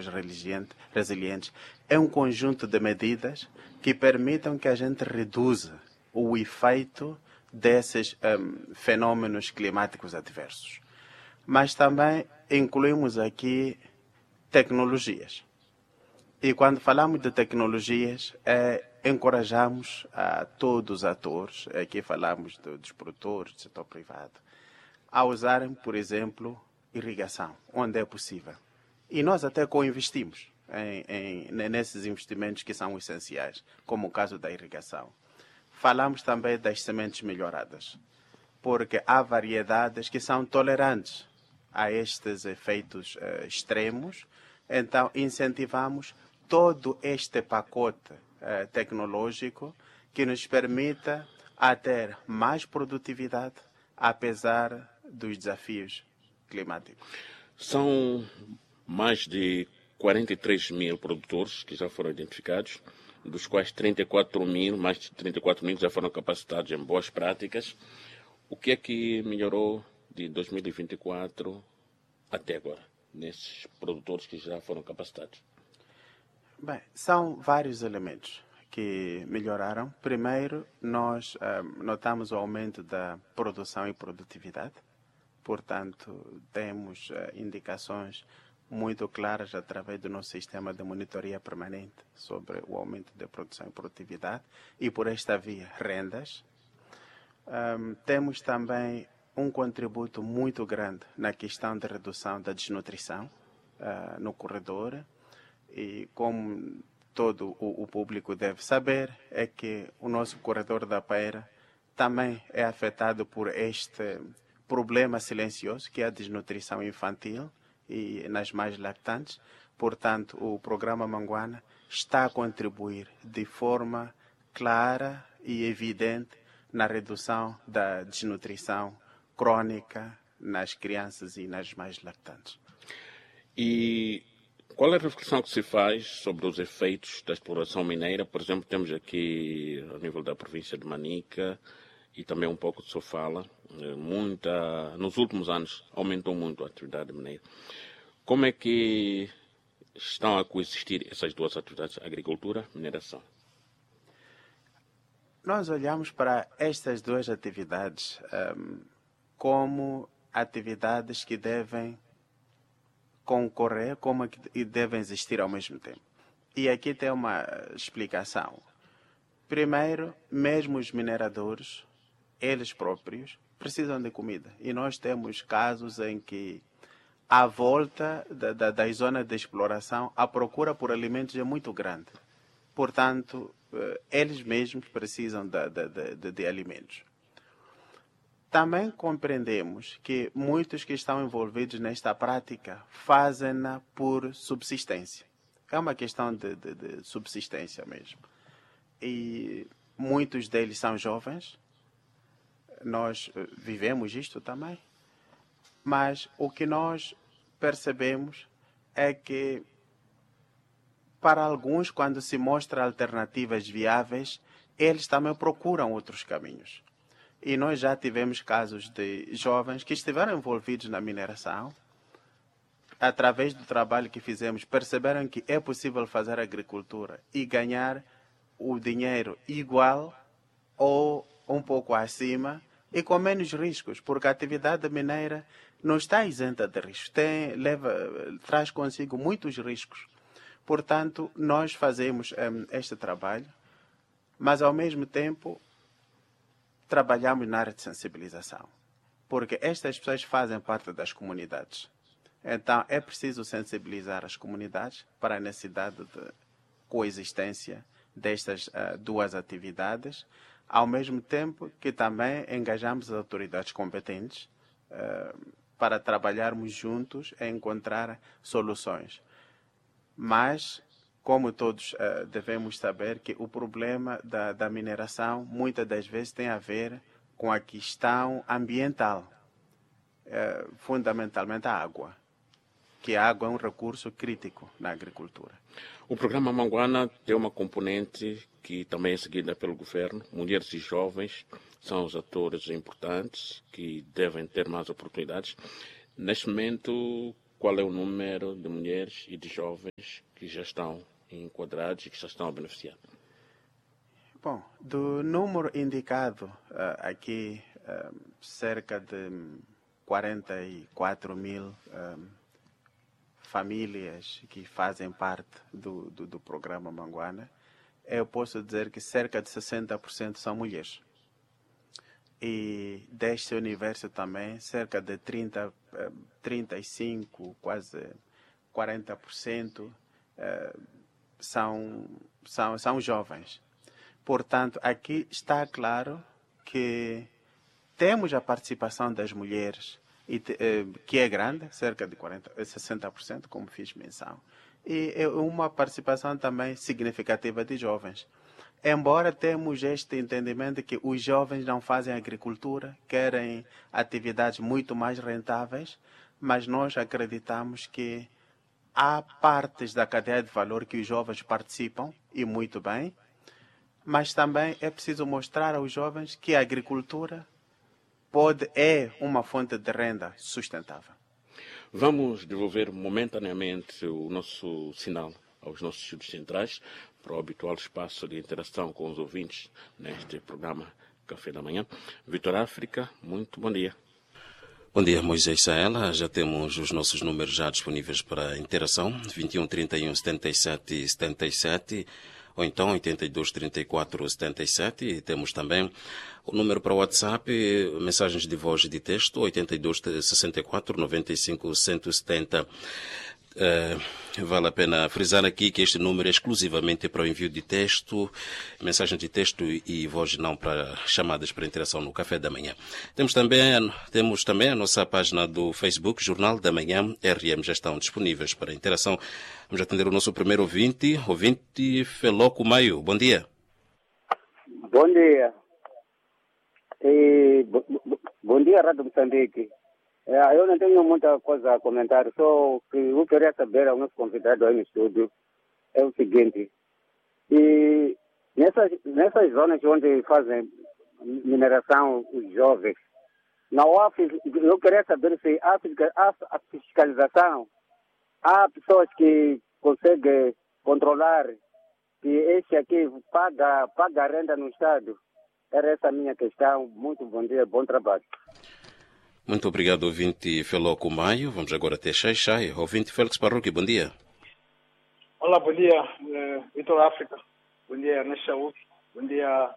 agrícolas resilientes é um conjunto de medidas que permitam que a gente reduza o efeito desses fenômenos climáticos adversos. Mas também incluímos aqui tecnologias. E quando falamos de tecnologias, encorajamos a todos os atores, aqui falamos dos produtores do setor privado, a usarem, por exemplo, irrigação, onde é possível. E nós até co-investimos nesses investimentos que são essenciais, como o caso da irrigação. Falamos também das sementes melhoradas, porque há variedades que são tolerantes a estes efeitos extremos, então incentivamos todo este pacote tecnológico que nos permita a ter mais produtividade, apesar dos desafios climáticos. São mais de 43 mil produtores que já foram identificados, dos quais mais de 34 mil já foram capacitados em boas práticas. O que é que melhorou de 2024 até agora, nesses produtores que já foram capacitados? Bem, são vários elementos que melhoraram. Primeiro, nós notamos o aumento da produção e produtividade. Portanto, temos indicações muito claras através do nosso sistema de monitoria permanente sobre o aumento da produção e produtividade e, por esta via, rendas. Temos também um contributo muito grande na questão de redução da desnutrição no corredor. E como todo o público deve saber, é que o nosso corredor da Beira também é afetado por este problema silencioso, que é a desnutrição infantil e nas mais lactantes. Portanto, o programa Manguana está a contribuir de forma clara e evidente na redução da desnutrição crônica nas crianças e nas mais lactantes. E qual é a reflexão que se faz sobre os efeitos da exploração mineira? Por exemplo, temos aqui, ao nível da província de Manica, e também um pouco de Sofala, nos últimos anos aumentou muito a atividade mineira. Como é que estão a coexistir essas duas atividades, agricultura e mineração? Nós olhamos para estas duas atividades como atividades que devem concorrer, como que devem existir ao mesmo tempo. E aqui tem uma explicação. Primeiro, mesmo os mineradores, eles próprios, precisam de comida. E nós temos casos em que, à volta da zona de exploração, a procura por alimentos é muito grande. Portanto, eles mesmos precisam de alimentos. Também compreendemos que muitos que estão envolvidos nesta prática fazem-na por subsistência. É uma questão de subsistência mesmo. E muitos deles são jovens. Nós vivemos isto também. Mas o que nós percebemos é que, para alguns, quando se mostra alternativas viáveis, eles também procuram outros caminhos. E nós já tivemos casos de jovens que estiveram envolvidos na mineração, através do trabalho que fizemos, perceberam que é possível fazer agricultura e ganhar o dinheiro igual ou um pouco acima e com menos riscos, porque a atividade mineira não está isenta de riscos, traz consigo muitos riscos. Portanto, nós fazemos este trabalho, mas ao mesmo tempo trabalhamos na área de sensibilização, porque estas pessoas fazem parte das comunidades. Então, é preciso sensibilizar as comunidades para a necessidade de coexistência destas duas atividades, ao mesmo tempo que também engajamos as autoridades competentes para trabalharmos juntos e encontrar soluções. Mas, como todos devemos saber, que o problema da mineração muitas das vezes tem a ver com a questão ambiental, fundamentalmente a água, que a água é um recurso crítico na agricultura. O programa Manguana tem uma componente que também é seguida pelo governo. Mulheres e jovens são os atores importantes que devem ter mais oportunidades. Neste momento, qual é o número de mulheres e de jovens que já estão enquadrados e que já estão a beneficiar? Bom, do número indicado aqui, cerca de 44 mil famílias que fazem parte do programa Manguana, eu posso dizer que cerca de 60% são mulheres. E deste universo também, cerca de 35, quase 40% são jovens. Portanto, aqui está claro que temos a participação das mulheres, que é grande, cerca de 60%, como fiz menção, e é uma participação também significativa de jovens. Embora temos este entendimento que os jovens não fazem agricultura, querem atividades muito mais rentáveis, mas nós acreditamos que há partes da cadeia de valor que os jovens participam, e muito bem, mas também é preciso mostrar aos jovens que a agricultura é uma fonte de renda sustentável. Vamos devolver momentaneamente o nosso sinal aos nossos estúdios centrais para o habitual espaço de interação com os ouvintes neste programa Café da Manhã. Vitor África, muito bom dia. Bom dia, Moisés Saela. Já temos os nossos números já disponíveis para interação, 21 31 77 77, ou então 82 34 77. E temos também o número para o WhatsApp, mensagens de voz e de texto, 82 64 95 170. Vale a pena frisar aqui que este número é exclusivamente para o envio de texto, mensagem de texto e voz, não para chamadas para interação no Café da Manhã. Temos também a nossa página do Facebook, Jornal da Manhã RM, já estão disponíveis para interação. Vamos atender o nosso primeiro ouvinte Feloco Maio. Bom dia. Bom dia. Bom dia, Rádio Moçambique. Eu não tenho muita coisa a comentar, só que eu queria saber ao nosso convidado aí no estúdio é o seguinte: e nessas zonas onde fazem mineração os jovens, não há, eu queria saber se há fiscalização, há pessoas que conseguem controlar que este aqui paga a renda no Estado. Era essa a minha questão. Muito bom dia, bom trabalho. Muito obrigado, ouvinte Feloco Maio. Vamos agora até Xai. Ouvinte Félix Parruque, bom dia. Olá, bom dia, Vitor África. Bom dia, Ernesto Saúde. Bom dia,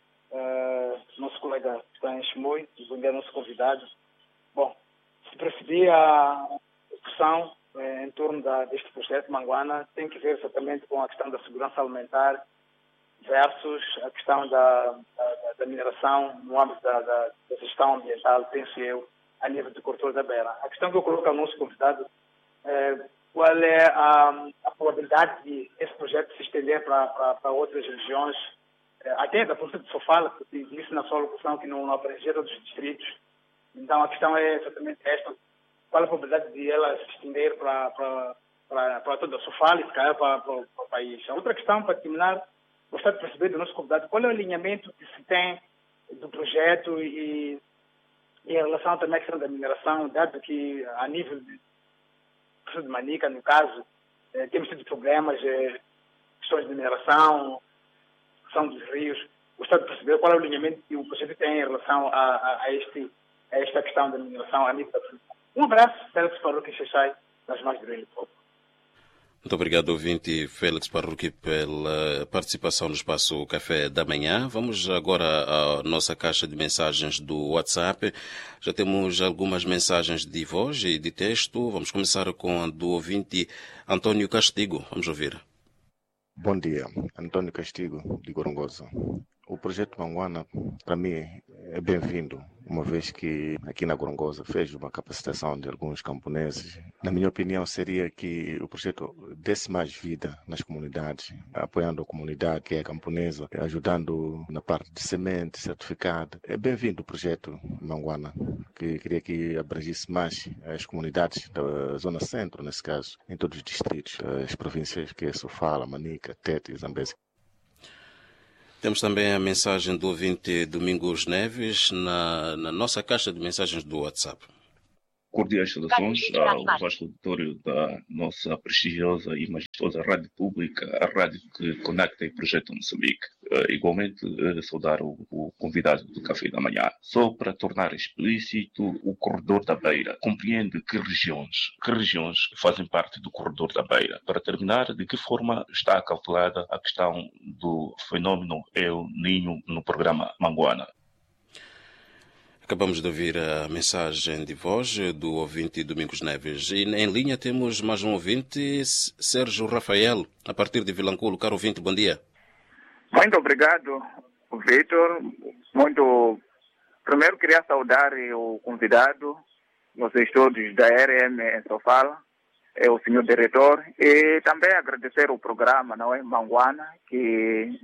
nosso colega Stan Shimoi. Bom dia, nosso convidado. Bom, se percebi a discussão em torno deste projeto Manguana, tem que ver exatamente com a questão da segurança alimentar versus a questão da mineração no âmbito da gestão ambiental, penso eu, a nível de Corredor da Beira. A questão que eu coloco ao nosso convidado é qual é a probabilidade de esse projeto se estender para outras regiões, até da província de Sofala, que disse na sua locução que não abrangeram outros distritos. Então a questão é exatamente esta: qual a probabilidade de ela se estender para toda a Sofala e se calhar para o país. A outra questão, para terminar, gostaria de perceber do nosso convidado qual é o alinhamento que se tem do projeto e em relação também à questão da mineração, dado que a nível de Manica, no caso, temos tido problemas, questões de mineração, questão dos rios. Gostaria de perceber qual é o alinhamento que o projeto tem em relação a esta questão da mineração a nível da produção. Um abraço, Félix Parruque Xaxai, das mais de Rio Povo. Muito obrigado, ouvinte Félix Parruque, pela participação no espaço Café da Manhã. Vamos agora à nossa caixa de mensagens do WhatsApp. Já temos algumas mensagens de voz e de texto. Vamos começar com a do ouvinte Antônio Castigo. Vamos ouvir. Bom dia, Antônio Castigo, de Gorongosa. O projeto Manguana, para mim, é bem-vindo, uma vez que aqui na Gorongosa fez uma capacitação de alguns camponeses. Na minha opinião, seria que o projeto desse mais vida nas comunidades, apoiando a comunidade que é camponesa, ajudando na parte de semente, certificado. É bem-vindo o projeto Manguana, que queria que abrangisse mais as comunidades da Zona Centro, nesse caso, em todos os distritos, as províncias que é Sofala, Manica, Tete e Zambésia. Temos também a mensagem do ouvinte Domingos Neves na nossa caixa de mensagens do WhatsApp. Cordiais saudações ao vasto auditório da nossa prestigiosa e majestosa rádio pública, a rádio que conecta e projeta Moçambique. Igualmente, saudar o convidado do Café da Manhã. Só para tornar explícito, o Corredor da Beira compreende que regiões fazem parte do Corredor da Beira. Para terminar, de que forma está calculada a questão do fenômeno El Niño no programa Manguana? Acabamos de ouvir a mensagem de voz do ouvinte Domingos Neves. E em linha temos mais um ouvinte, Sérgio Rafael, a partir de Vilanculo. Caro ouvinte, bom dia. Muito obrigado, Vitor. Primeiro queria saudar o convidado nos estúdios da RM em Sofala, o senhor diretor, e também agradecer o programa, não é, Manguana, que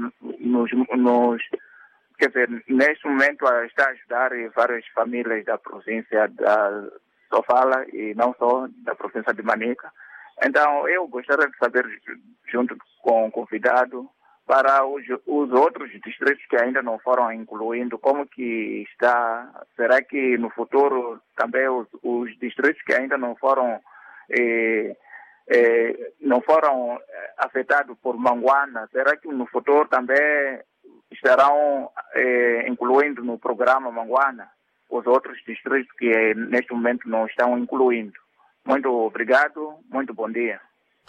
quer dizer, neste momento está a ajudar várias famílias da província da Sofala e não só da província de Manica. Então, eu gostaria de saber, junto com o convidado, para os outros distritos que ainda não foram incluindo, como que está? Será que no futuro também os distritos que ainda não foram afetados por Manguana, será que no futuro também estarão incluindo no programa Manguana os outros distritos que neste momento não estão incluindo? Muito obrigado, muito bom dia.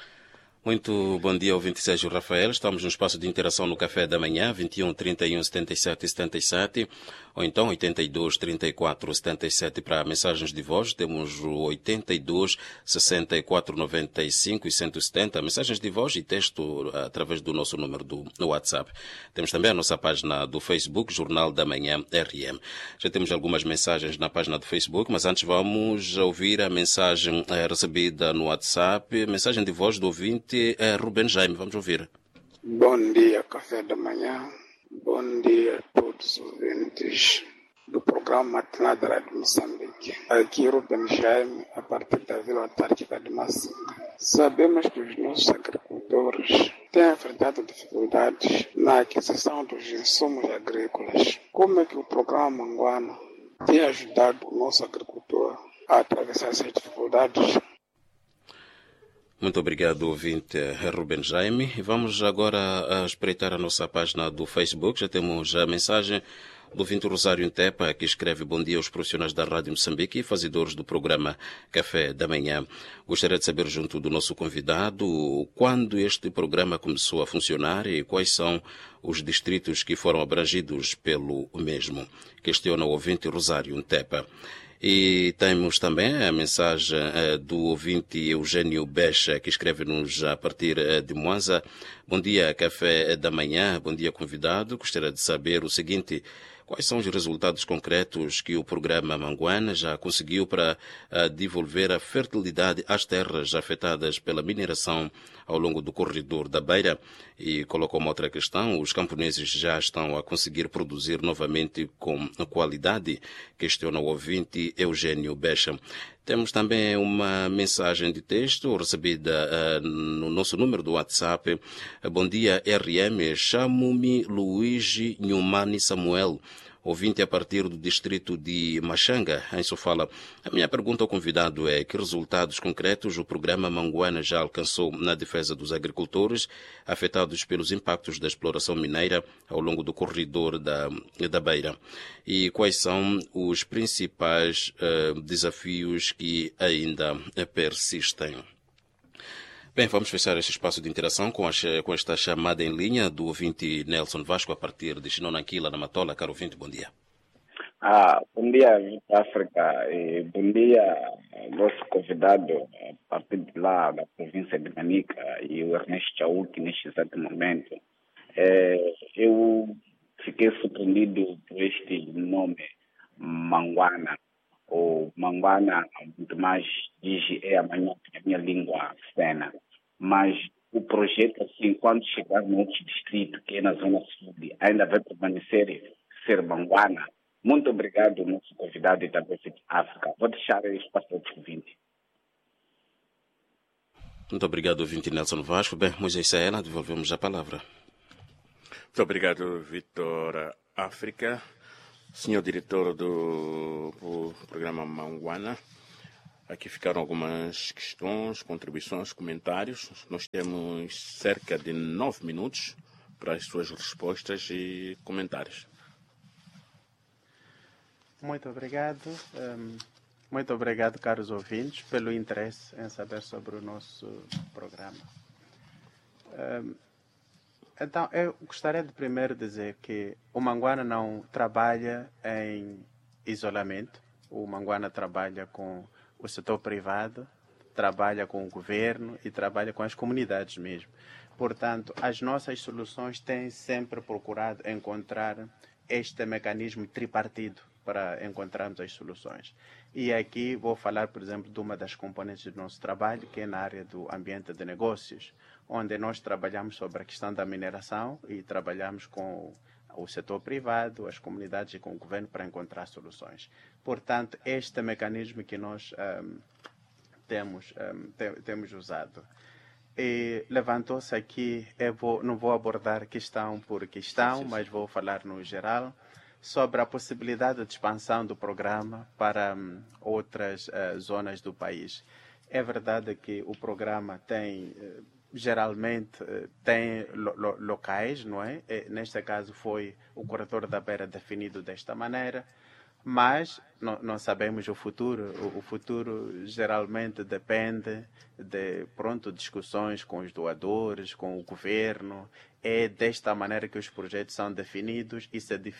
Muito bom dia, ouvinte Sérgio Rafael. Estamos no espaço de interação no Café da Manhã, 21 31 77 77, ou então 82 34 77 para mensagens de voz. Temos o 82 64 95 e 170, mensagens de voz e texto através do nosso número do WhatsApp. Temos também a nossa página do Facebook, Jornal da Manhã RM. Já temos algumas mensagens na página do Facebook, mas antes vamos ouvir a mensagem recebida no WhatsApp, mensagem de voz do ouvinte Ruben Jaime. Vamos ouvir. Bom dia, Café da Manhã. Bom dia a todos os ouvintes do programa Matinal da Rádio Moçambique. Aqui Ruben Jaime, a partir da Vila Autárquica de Massinga. Sabemos que os nossos agricultores têm enfrentado dificuldades na aquisição dos insumos agrícolas. Como é que o programa Manguana tem ajudado o nosso agricultor a atravessar essas dificuldades? Muito obrigado, ouvinte Ruben Jaime. E vamos agora espreitar a nossa página do Facebook. Já temos a mensagem do ouvinte Rosário Intepa, que escreve: bom dia aos profissionais da Rádio Moçambique e fazedores do programa Café da Manhã. Gostaria de saber, junto do nosso convidado, quando este programa começou a funcionar e quais são os distritos que foram abrangidos pelo mesmo. Questiona o ouvinte Rosário Intepa. E temos também a mensagem do ouvinte Eugênio Becha, que escreve-nos a partir de Moanza. Bom dia, Café da Manhã. Bom dia, convidado. Gostaria de saber o seguinte: quais são os resultados concretos que o programa Manguana já conseguiu para devolver a fertilidade às terras afetadas pela mineração ao longo do corredor da Beira? E colocou uma outra questão: os camponeses já estão a conseguir produzir novamente com qualidade? Questiona o ouvinte Eugênio Becha. Temos também uma mensagem de texto recebida no nosso número do WhatsApp. Bom dia, RM. Chamo-me Luigi Nhumani Samuel, ouvinte a partir do distrito de Machanga, em Sofala. A minha pergunta ao convidado é: que resultados concretos o programa Manguana já alcançou na defesa dos agricultores afetados pelos impactos da exploração mineira ao longo do corredor da Beira? E quais são os principais desafios que ainda persistem? Bem, vamos fechar este espaço de interação com esta chamada em linha do ouvinte Nelson Vasco, a partir de Xinonanquila, na Matola. Caro ouvinte, bom dia. Bom dia, África, e bom dia nosso convidado a partir de lá da província de Manica, e o Ernesto Chauque, neste exato momento. Eu fiquei surpreendido por este nome, Manguana, ou Manguana, muito mais diz é amanhã na minha língua cena. Mas o projeto, assim, quando chegar no outro distrito, que é na Zona Sul, ainda vai permanecer ser Manguana. Muito obrigado, nosso convidado e também de África. Vou deixar o espaço para o ouvinte. Muito obrigado, ouvinte Nelson Vasco. Bem, Moisés Saela, devolvemos a palavra. Muito obrigado, Vitor África. Senhor diretor do programa Manguana, Aqui ficaram algumas questões, contribuições, comentários. Nós temos cerca de 9 minutos para as suas respostas e comentários. Muito obrigado. Muito obrigado, caros ouvintes, pelo interesse em saber sobre o nosso programa. Então, eu gostaria de primeiro dizer que o Manguana não trabalha em isolamento. O Manguana trabalha com o setor privado, trabalha com o governo e trabalha com as comunidades mesmo. Portanto, as nossas soluções têm sempre procurado encontrar este mecanismo tripartido para encontrarmos as soluções. E aqui vou falar, por exemplo, de uma das componentes do nosso trabalho, que é na área do ambiente de negócios, onde nós trabalhamos sobre a questão da mineração e trabalhamos com o setor privado, as comunidades e com o governo para encontrar soluções. Portanto, este mecanismo que nós temos usado. E levantou-se aqui, não vou abordar questão por questão, mas vou falar no geral, sobre a possibilidade de expansão do programa para outras zonas do país. É verdade que o programa tem, geralmente, tem locais, não é? Neste caso foi o corredor da Beira definido desta maneira, mas não sabemos o futuro. O futuro geralmente depende de discussões com os doadores, com o governo. É desta maneira que os projetos são definidos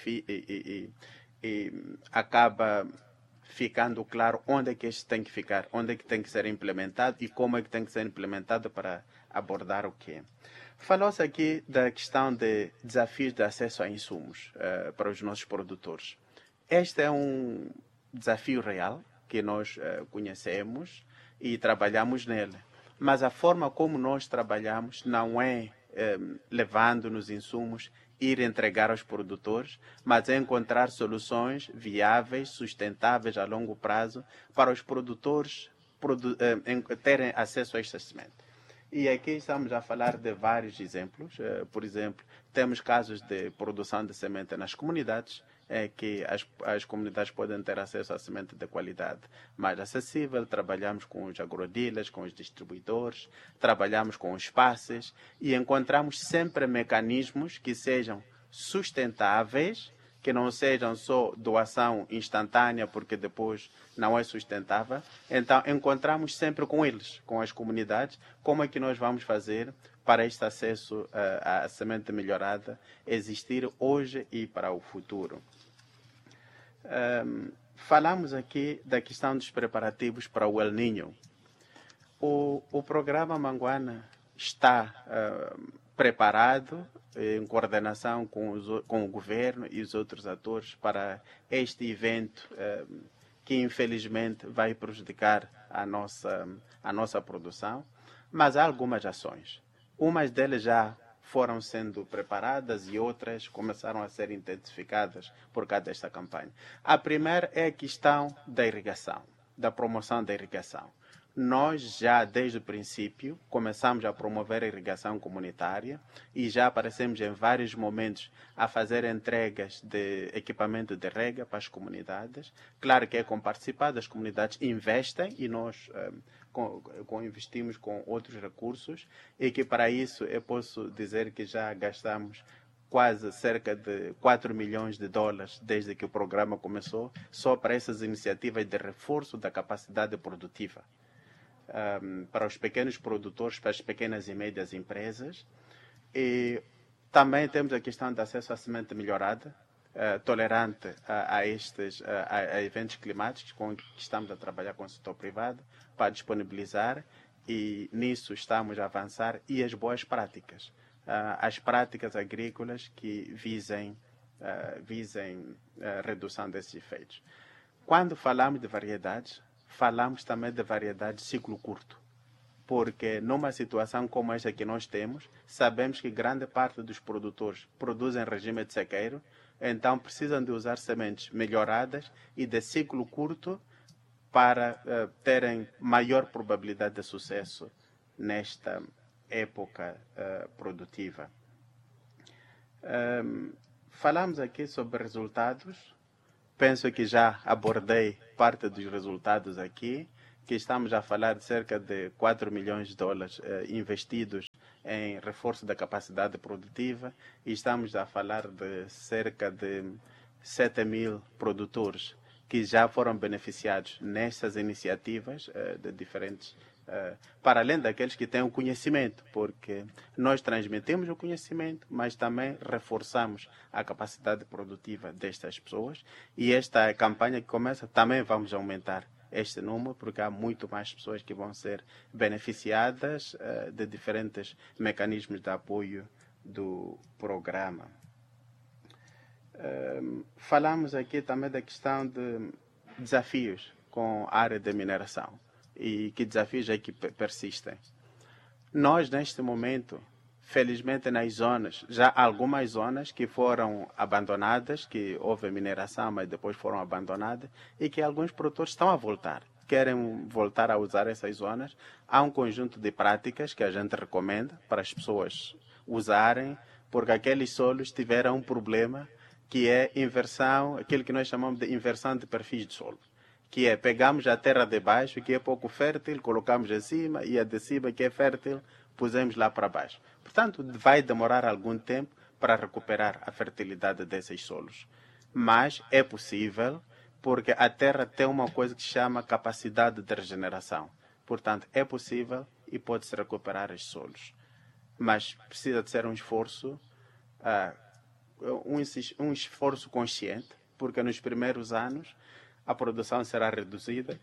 e acaba ficando claro onde é que este tem que ficar, onde é que tem que ser implementado e como é que tem que ser implementado para abordar o quê. Falou-se aqui da questão de desafios de acesso a insumos para os nossos produtores. Este é um desafio real que nós conhecemos e trabalhamos nele. Mas a forma como nós trabalhamos não é levando nos insumos, ir entregar aos produtores, mas é encontrar soluções viáveis, sustentáveis a longo prazo para os produtores terem acesso a esta semente. E aqui estamos a falar de vários exemplos. Por exemplo, temos casos de produção de semente nas comunidades, que as comunidades podem ter acesso a semente de qualidade mais acessível. Trabalhamos com os agrodilas, com os distribuidores, trabalhamos com os passes e encontramos sempre mecanismos que sejam sustentáveis, que não sejam só doação instantânea, porque depois não é sustentável. Então, encontramos sempre com eles, com as comunidades, como é que nós vamos fazer para este acesso à semente melhorada existir hoje e para o futuro. Falamos aqui da questão dos preparativos para o El Niño. O programa Manguana está preparado em coordenação com o governo e os outros atores para este evento que infelizmente vai prejudicar a nossa produção, mas há algumas ações. Umas delas já foram sendo preparadas e outras começaram a ser intensificadas por causa desta campanha. A primeira é a questão da irrigação, da promoção da irrigação. Nós já, desde o princípio, começamos a promover a irrigação comunitária e já aparecemos em vários momentos a fazer entregas de equipamento de rega para as comunidades. Claro que é com participado, as comunidades investem e nós investimos com outros recursos e que para isso eu posso dizer que já gastamos quase cerca de 4 milhões de dólares desde que o programa começou, só para essas iniciativas de reforço da capacidade produtiva. Para os pequenos produtores, para as pequenas e médias empresas. E também temos a questão do acesso à semente melhorada, tolerante a eventos climáticos, com que estamos a trabalhar com o setor privado para disponibilizar, e nisso estamos a avançar, e as boas práticas, as práticas agrícolas que visem a redução desses efeitos. Quando falamos de variedades, falamos também de variedade de ciclo curto, porque numa situação como esta que nós temos, sabemos que grande parte dos produtores produzem regime de sequeiro, então precisam de usar sementes melhoradas e de ciclo curto para terem maior probabilidade de sucesso nesta época produtiva. Falamos aqui sobre resultados. Penso que já abordei parte dos resultados aqui, que estamos a falar de cerca de 4 milhões de dólares investidos em reforço da capacidade produtiva e estamos a falar de cerca de 7 mil produtores que já foram beneficiados nestas iniciativas de diferentes, para além daqueles que têm o conhecimento, porque nós transmitimos o conhecimento, mas também reforçamos a capacidade produtiva destas pessoas e esta campanha que começa também vamos aumentar este número, porque há muito mais pessoas que vão ser beneficiadas de diferentes mecanismos de apoio do programa. Falamos aqui também da questão de desafios com a área de mineração e que desafios é que persistem. Nós, neste momento, felizmente nas zonas, já há algumas zonas que foram abandonadas, que houve mineração, mas depois foram abandonadas, e que alguns produtores estão a voltar, querem voltar a usar essas zonas. Há um conjunto de práticas que a gente recomenda para as pessoas usarem, porque aqueles solos tiveram um problema, que é inversão, aquilo que nós chamamos de inversão de perfis de solo, que é pegamos a terra de baixo, que é pouco fértil, colocamos acima, e a de cima, que é fértil, pusemos lá para baixo. Portanto, vai demorar algum tempo para recuperar a fertilidade desses solos. Mas é possível, porque a terra tem uma coisa que se chama capacidade de regeneração. Portanto, é possível e pode-se recuperar esses solos. Mas precisa de ser um esforço, um esforço consciente, porque nos primeiros anos a produção será reduzida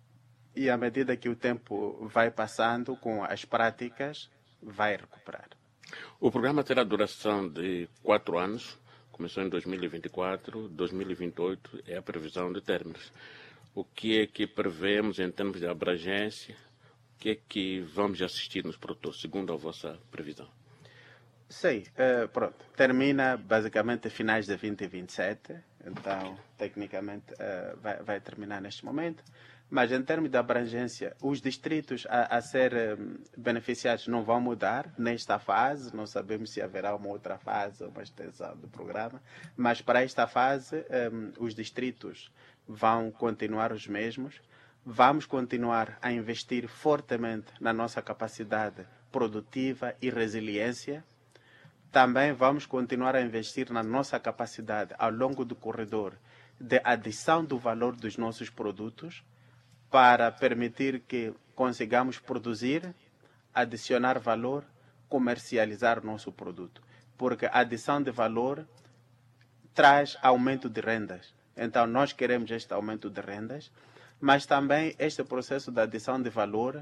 e à medida que o tempo vai passando com as práticas, vai recuperar. O programa terá duração de 4 anos, começou em 2024, 2028 é a previsão de términos. O que é que prevemos em termos de abrangência? O que é que vamos assistir nos produtores, segundo a vossa previsão? Sim, pronto. Termina basicamente finais de 2027, então tecnicamente vai terminar neste momento. Mas em termos de abrangência, os distritos a ser beneficiados não vão mudar nesta fase. Não sabemos se haverá uma outra fase ou uma extensão do programa. Mas para esta fase, os distritos vão continuar os mesmos. Vamos continuar a investir fortemente na nossa capacidade produtiva e resiliência. Também vamos continuar a investir na nossa capacidade ao longo do corredor de adição do valor dos nossos produtos para permitir que consigamos produzir, adicionar valor, comercializar o nosso produto. Porque a adição de valor traz aumento de rendas. Então, nós queremos este aumento de rendas, mas também este processo de adição de valor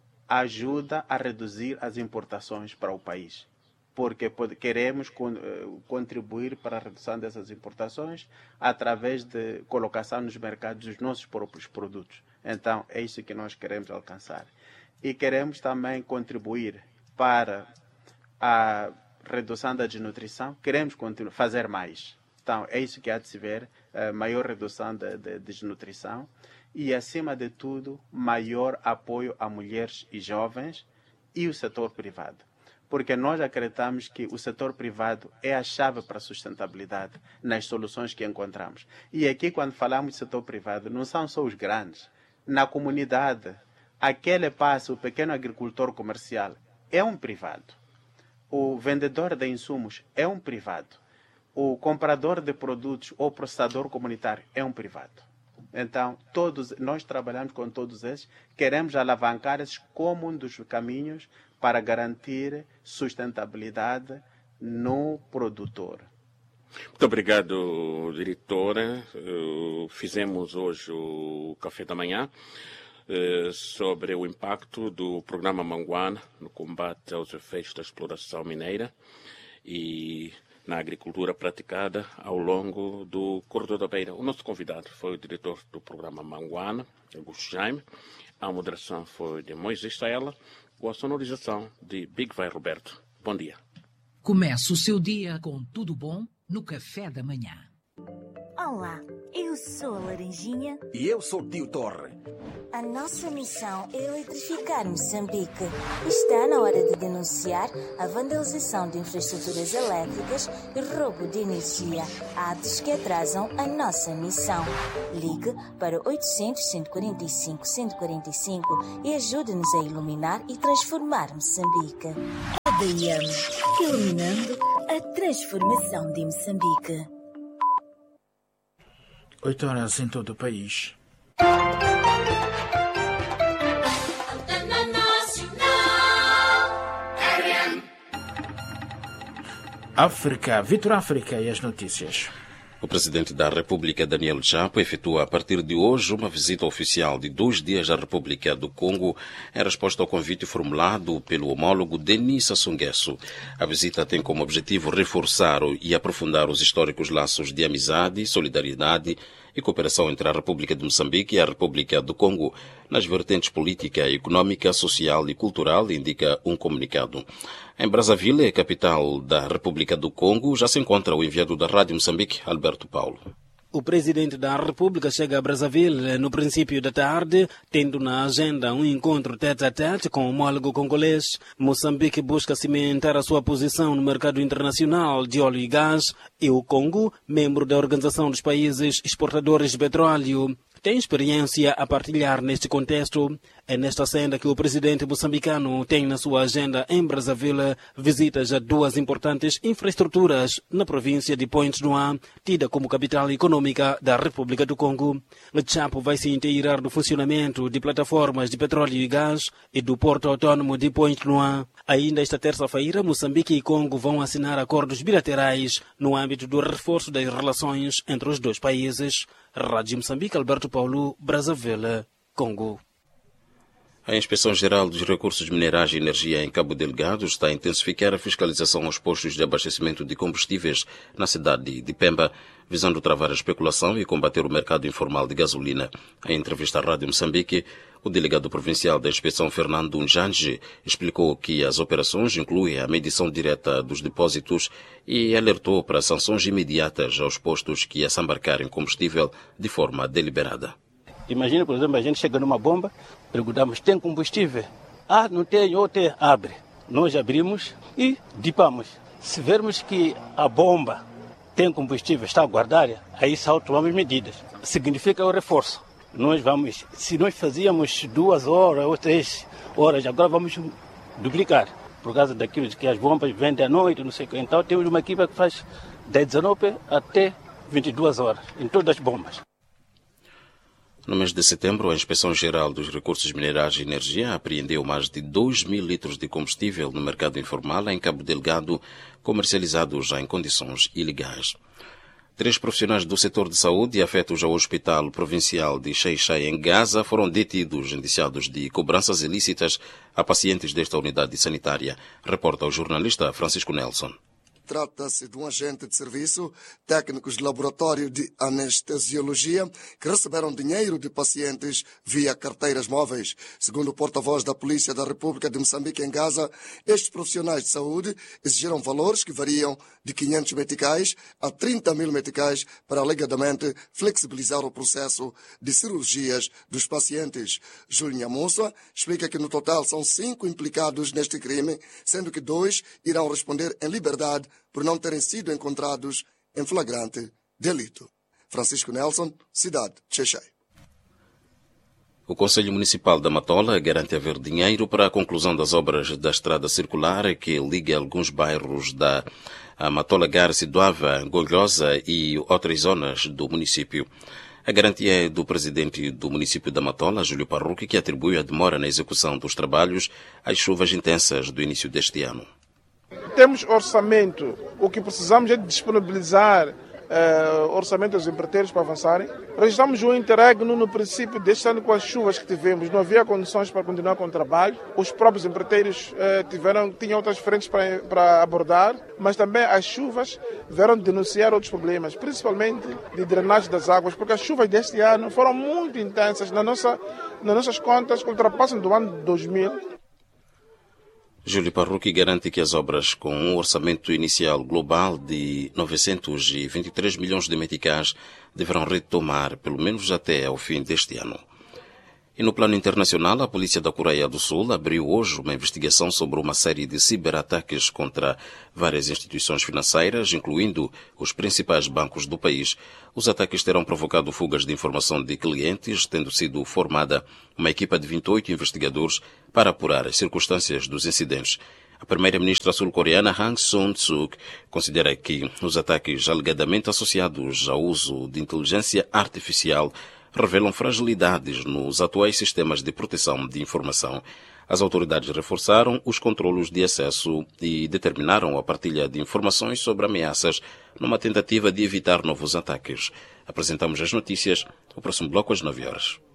ajuda a reduzir as importações para o país. Porque queremos contribuir para a redução dessas importações através de colocação nos mercados dos nossos próprios produtos. Então, é isso que nós queremos alcançar. E queremos também contribuir para a redução da desnutrição. Queremos fazer mais. Então, é isso que há de se ver, maior redução da desnutrição e, acima de tudo, maior apoio a mulheres e jovens e o setor privado. Porque nós acreditamos que o setor privado é a chave para a sustentabilidade nas soluções que encontramos. E aqui, quando falamos de setor privado, não são só os grandes. Na comunidade, aquele passo, o pequeno agricultor comercial, é um privado. O vendedor de insumos é um privado. O comprador de produtos ou processador comunitário é um privado. Então, nós trabalhamos com todos esses, queremos alavancar esses como um dos caminhos para garantir sustentabilidade no produtor. Muito obrigado, diretora. Fizemos hoje o café da manhã sobre o impacto do programa Manguana no combate aos efeitos da exploração mineira e na agricultura praticada ao longo do Corredor da Beira. O nosso convidado foi o diretor do programa Manguana, Augusto Jaime. A moderação foi de Moisés Saela, com a sonorização de Big Vai Roberto. Bom dia. Comece o seu dia com tudo bom no café da manhã. Olá, eu sou a Laranjinha. E eu sou o Tio Torre. A nossa missão é eletrificar Moçambique. Está na hora de denunciar a vandalização de infraestruturas elétricas e roubo de energia, atos que atrasam a nossa missão. Ligue para 800-145-145 e ajude-nos a iluminar e transformar Moçambique. ADM, iluminando a transformação de Moçambique. 8 horas em todo o país. África, Vitor África e as notícias. O presidente da República, Daniel Chapo, efetua a partir de hoje uma visita oficial de 2 dias à República do Congo em resposta ao convite formulado pelo homólogo Denis Sassou Nguesso. A visita tem como objetivo reforçar e aprofundar os históricos laços de amizade, solidariedade e cooperação entre a República de Moçambique e a República do Congo nas vertentes política, econômica, social e cultural, indica um comunicado. Em Brazzaville, capital da República do Congo, já se encontra o enviado da Rádio Moçambique, Alberto Paulo. O presidente da República chega a Brazzaville no princípio da tarde, tendo na agenda um encontro tete-a-tete com o homólogo congolês. Moçambique busca cimentar a sua posição no mercado internacional de óleo e gás e o Congo, membro da Organização dos Países Exportadores de Petróleo, tem experiência a partilhar neste contexto. É nesta senda que o presidente moçambicano tem na sua agenda em Brazzaville visitas a 2 importantes infraestruturas na província de Pointe-Noire, tida como capital econômica da República do Congo. Chapo vai se inteirar do funcionamento de plataformas de petróleo e gás e do porto autônomo de Pointe-Noire. Ainda esta terça-feira, Moçambique e Congo vão assinar acordos bilaterais no âmbito do reforço das relações entre os 2 países. Rádio Moçambique, Alberto Paulo, Brazzaville, Congo. A Inspeção-Geral dos Recursos Minerais e Energia em Cabo Delgado está a intensificar a fiscalização aos postos de abastecimento de combustíveis na cidade de Pemba, visando travar a especulação e combater o mercado informal de gasolina. Em entrevista à Rádio Moçambique, o delegado provincial da Inspeção, Fernando Njange, explicou que as operações incluem a medição direta dos depósitos e alertou para sanções imediatas aos postos que assambarcarem combustível de forma deliberada. Imagina, por exemplo, a gente chega numa bomba, perguntamos, tem combustível? Ah, não tem, ou tem, abre. Nós abrimos e dipamos. Se vermos que a bomba tem combustível, está a guardar, aí só tomamos medidas. Significa o reforço. Nós vamos, se nós fazíamos 2 horas ou 3 horas, agora vamos duplicar. Por causa daquilo de que as bombas vendem à noite, não sei o que. Então temos uma equipa que faz das 19 até 22 horas, em todas as bombas. No mês de setembro, a Inspeção-Geral dos Recursos Minerais e Energia apreendeu mais de 2.000 litros de combustível no mercado informal em Cabo Delgado, comercializados já em condições ilegais. 3 profissionais do setor de saúde afetos ao Hospital Provincial de Xai-Xai, em Gaza, foram detidos, indiciados de cobranças ilícitas a pacientes desta unidade sanitária. Reporta o jornalista Francisco Nelson. Trata-se de um agente de serviço, técnicos de laboratório de anestesiologia, que receberam dinheiro de pacientes via carteiras móveis. Segundo o porta-voz da Polícia da República de Moçambique em Gaza, estes profissionais de saúde exigiram valores que variam de 500 meticais a 30 mil meticais para alegadamente flexibilizar o processo de cirurgias dos pacientes. Júlio Nhamussa explica que no total são 5 implicados neste crime, sendo que 2 irão responder em liberdade por não terem sido encontrados em flagrante delito. Francisco Nelson, cidade de Xai-Xai. O Conselho Municipal da Matola garante haver dinheiro para a conclusão das obras da estrada circular que liga alguns bairros da Matola, Garce, Doava, Golhosa e outras zonas do município. A garantia é do presidente do município da Matola, Júlio Parruque, que atribui a demora na execução dos trabalhos às chuvas intensas do início deste ano. Temos orçamento. O que precisamos é de disponibilizar orçamento aos empreiteiros para avançarem. Registramos um interregno no princípio deste ano com as chuvas que tivemos. Não havia condições para continuar com o trabalho. Os próprios empreiteiros tinham outras frentes para abordar, mas também as chuvas vieram denunciar outros problemas, principalmente de drenagem das águas, porque as chuvas deste ano foram muito intensas nas nossas contas, que ultrapassam do ano 2000. Júlio Parruque garante que as obras com um orçamento inicial global de 923 milhões de meticais deverão retomar pelo menos até ao fim deste ano. E no plano internacional, a polícia da Coreia do Sul abriu hoje uma investigação sobre uma série de ciberataques contra várias instituições financeiras, incluindo os principais bancos do país. Os ataques terão provocado fugas de informação de clientes, tendo sido formada uma equipa de 28 investigadores para apurar as circunstâncias dos incidentes. A primeira-ministra sul-coreana Hang Sun-suk considera que os ataques alegadamente associados ao uso de inteligência artificial revelam fragilidades nos atuais sistemas de proteção de informação. As autoridades reforçaram os controlos de acesso e determinaram a partilha de informações sobre ameaças numa tentativa de evitar novos ataques. Apresentamos as notícias. O próximo bloco às 9 horas.